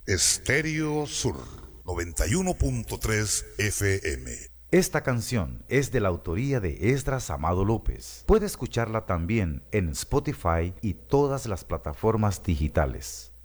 Estéreo Sur 91.3 FM. Esta canción es de la autoría de Esdras Amado López. Puede escucharla también en Spotify y todas las plataformas digitales.